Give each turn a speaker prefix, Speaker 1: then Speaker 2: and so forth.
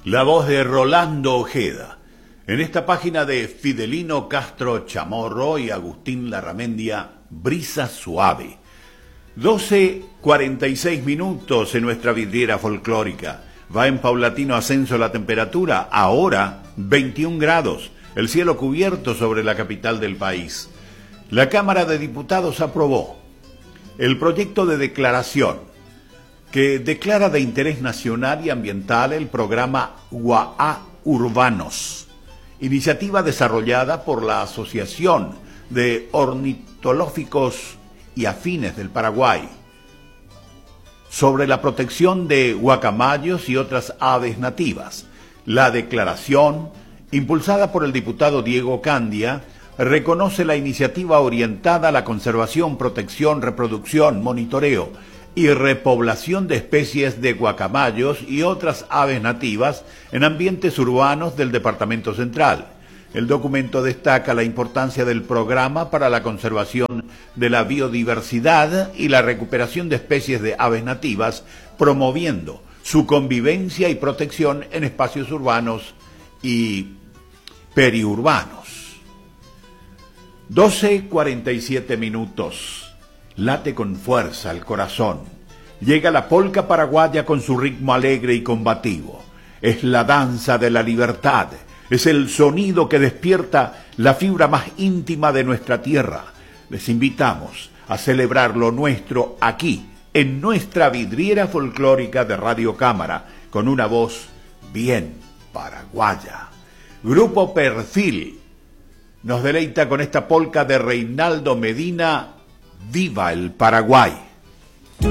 Speaker 1: La voz de Rolando Ojeda. En esta página de Fidelino Castro Chamorro y Agustín Larramendia, Brisa Suave. 12:46 minutos en nuestra vidriera folclórica. Va en paulatino ascenso la temperatura, ahora 21 grados, el cielo cubierto sobre la capital del país. La Cámara de Diputados aprobó el proyecto de declaración que declara de interés nacional y ambiental el programa Guaá Urbanos, iniciativa desarrollada por la Asociación de Ornitológicos y Afines del Paraguay, sobre la protección de guacamayos y otras aves nativas. La declaración, impulsada por el diputado Diego Candia, reconoce la iniciativa orientada a la conservación, protección, reproducción, monitoreo y repoblación de especies de guacamayos y otras aves nativas en ambientes urbanos del Departamento Central. El documento destaca la importancia del programa para la conservación de la biodiversidad y la recuperación de especies de aves nativas, promoviendo su convivencia y protección en espacios urbanos y periurbanos. 12:47 minutos. Late con fuerza el corazón. Llega la polca paraguaya con su ritmo alegre y combativo. Es la danza de la libertad. Es el sonido que despierta la fibra más íntima de nuestra tierra. Les invitamos a celebrar lo nuestro aquí, en nuestra vidriera folclórica de Radio Cámara, con una voz bien paraguaya. Grupo Perfil nos deleita con esta polca de Reinaldo Medina, Viva el Paraguay.